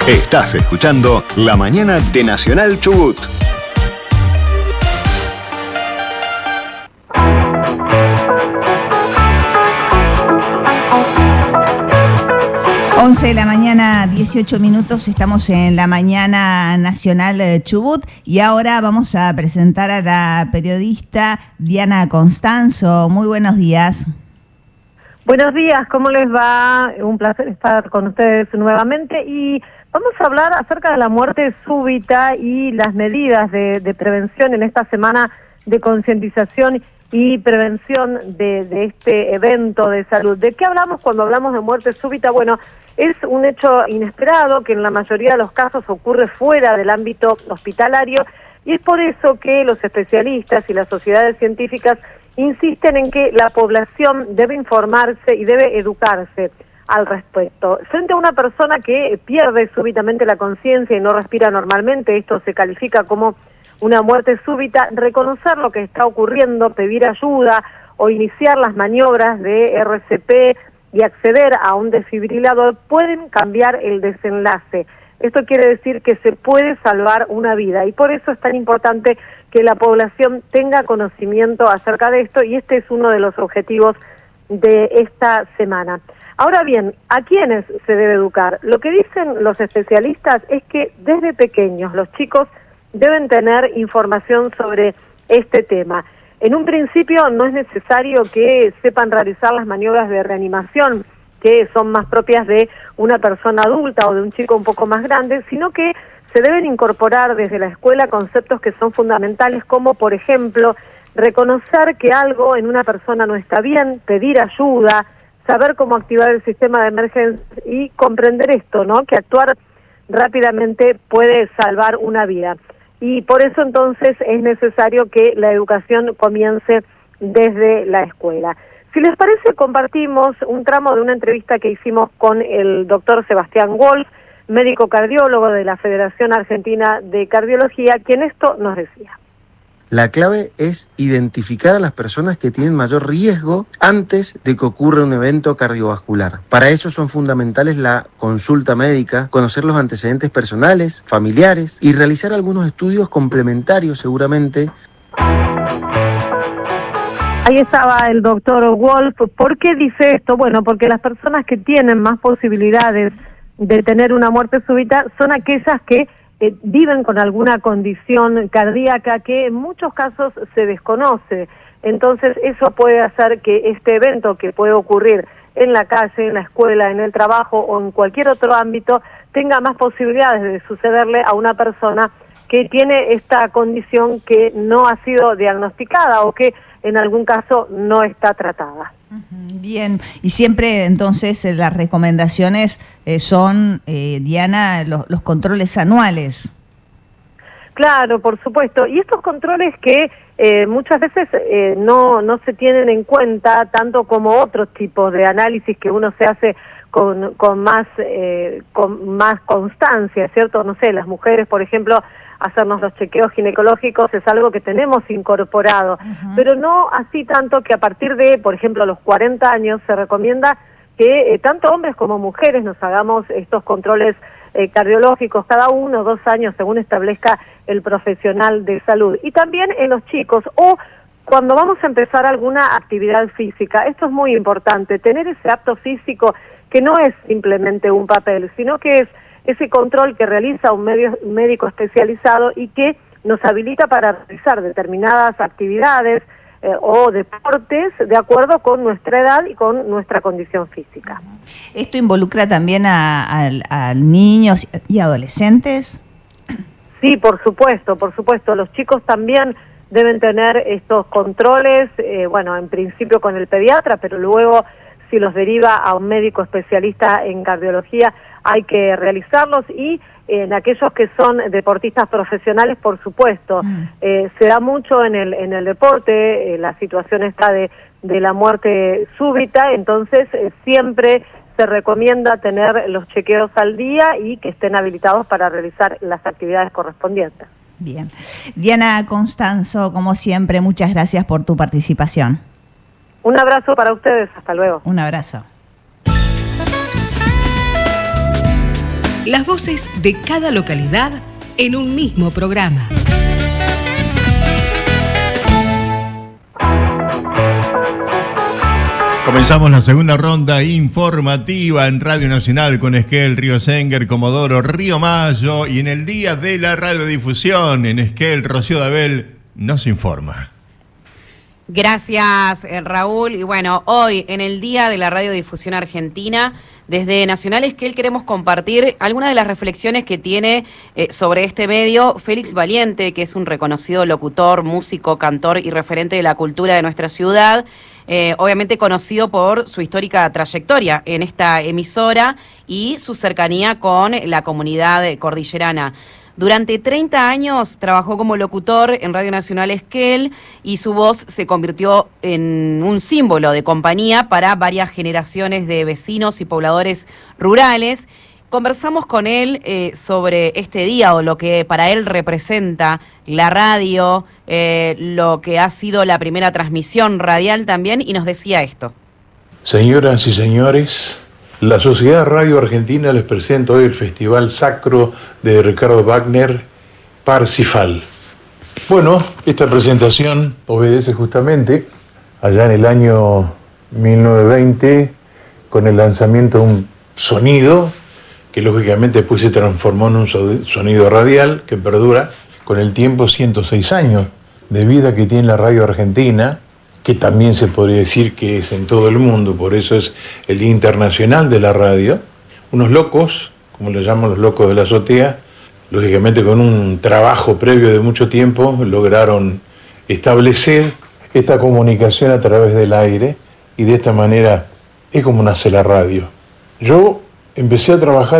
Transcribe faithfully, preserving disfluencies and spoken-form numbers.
Estás escuchando La Mañana de Nacional Chubut. once de la mañana, dieciocho minutos, estamos en la Mañana Nacional Chubut y ahora vamos a presentar a la periodista Diana Constanzo. Muy buenos días. Buenos días, ¿cómo les va? Un placer estar con ustedes nuevamente y vamos a hablar acerca de la muerte súbita y las medidas de, de prevención en esta semana de concientización y prevención de, de este evento de salud. ¿De qué hablamos cuando hablamos de muerte súbita? Bueno, es un hecho inesperado que en la mayoría de los casos ocurre fuera del ámbito hospitalario y es por eso que los especialistas y las sociedades científicas insisten en que la población debe informarse y debe educarse al respecto. Frente a una persona que pierde súbitamente la conciencia y no respira normalmente, esto se califica como una muerte súbita, reconocer lo que está ocurriendo, pedir ayuda o iniciar las maniobras de R C P y acceder a un desfibrilador pueden cambiar el desenlace. Esto quiere decir que se puede salvar una vida y por eso es tan importante que la población tenga conocimiento acerca de esto y este es uno de los objetivos de esta semana. Ahora bien, ¿a quiénes se debe educar? Lo que dicen los especialistas es que desde pequeños los chicos deben tener información sobre este tema. En un principio no es necesario que sepan realizar las maniobras de reanimación, que son más propias de una persona adulta o de un chico un poco más grande, sino que se deben incorporar desde la escuela conceptos que son fundamentales, como por ejemplo, reconocer que algo en una persona no está bien, pedir ayuda, saber cómo activar el sistema de emergencia y comprender esto, ¿no? Que actuar rápidamente puede salvar una vida. Y por eso entonces es necesario que la educación comience desde la escuela. Si les parece, compartimos un tramo de una entrevista que hicimos con el doctor Sebastián Wolf, médico cardiólogo de la Federación Argentina de Cardiología, quien esto nos decía. La clave es identificar a las personas que tienen mayor riesgo antes de que ocurra un evento cardiovascular. Para eso son fundamentales la consulta médica, conocer los antecedentes personales, familiares y realizar algunos estudios complementarios seguramente. Ahí estaba el doctor Wolf. ¿Por qué dice esto? Bueno, porque las personas que tienen más posibilidades de tener una muerte súbita son aquellas que Eh, viven con alguna condición cardíaca que en muchos casos se desconoce. Entonces eso puede hacer que este evento que puede ocurrir en la calle, en la escuela, en el trabajo o en cualquier otro ámbito tenga más posibilidades de sucederle a una persona que tiene esta condición que no ha sido diagnosticada o que en algún caso no está tratada. Bien, y siempre entonces eh, las recomendaciones eh, son, eh, Diana, los, los controles anuales. Claro, por supuesto, y estos controles que eh, muchas veces eh, no, no se tienen en cuenta tanto como otros tipos de análisis que uno se hace con, con, más, eh, con más constancia, ¿cierto? No sé, las mujeres, por ejemplo, hacernos los chequeos ginecológicos es algo que tenemos incorporado, uh-huh. Pero no así tanto que a partir de, por ejemplo, los cuarenta años se recomienda que eh, tanto hombres como mujeres nos hagamos estos controles eh, cardiológicos cada uno o dos años según establezca el profesional de salud. Y también en los chicos o cuando vamos a empezar alguna actividad física. Esto es muy importante, tener ese apto físico que no es simplemente un papel, sino que es ese control que realiza un, medio, un médico especializado y que nos habilita para realizar determinadas actividades eh, o deportes de acuerdo con nuestra edad y con nuestra condición física. ¿Esto involucra también a, a, a niños y adolescentes? Sí, por supuesto, por supuesto. Los chicos también deben tener estos controles, eh, bueno, en principio con el pediatra, pero luego si los deriva a un médico especialista en cardiología, hay que realizarlos y en aquellos que son deportistas profesionales, por supuesto. Mm. Eh, se da mucho en el en el deporte, eh, la situación está de, de la muerte súbita, entonces eh, siempre se recomienda tener los chequeos al día y que estén habilitados para realizar las actividades correspondientes. Bien. Diana Constanzo, como siempre, muchas gracias por tu participación. Un abrazo para ustedes, hasta luego. Un abrazo. Las voces de cada localidad en un mismo programa. Comenzamos la segunda ronda informativa en Radio Nacional con Esquel, Río Senguer, Comodoro, Río Mayo, y en el Día de la Radiodifusión en Esquel, Rocío Dabel nos informa. Gracias, Raúl. Y bueno, hoy en el Día de la Radiodifusión Argentina, desde Nacional Esquel queremos compartir algunas de las reflexiones que tiene eh, sobre este medio Félix Valiente, que es un reconocido locutor, músico, cantor y referente de la cultura de nuestra ciudad. Eh, obviamente conocido por su histórica trayectoria en esta emisora y su cercanía con la comunidad cordillerana. Durante treinta años trabajó como locutor en Radio Nacional Esquel y su voz se convirtió en un símbolo de compañía para varias generaciones de vecinos y pobladores rurales. Conversamos con él eh, sobre este día o lo que para él representa la radio, eh, lo que ha sido la primera transmisión radial también, y nos decía esto. Señoras y señores, la Sociedad Radio Argentina les presenta hoy el Festival Sacro de Ricardo Wagner, Parsifal. Bueno, esta presentación obedece justamente allá en el año mil novecientos veinte con el lanzamiento de un sonido que lógicamente después se transformó en un sonido radial que perdura con el tiempo ciento seis años de vida que tiene la radio argentina, que también se podría decir que es en todo el mundo, por eso es el Día Internacional de la Radio. Unos locos, como le llaman los locos de la azotea, lógicamente con un trabajo previo de mucho tiempo, lograron establecer esta comunicación a través del aire, y de esta manera es como nace la radio. Yo empecé a trabajar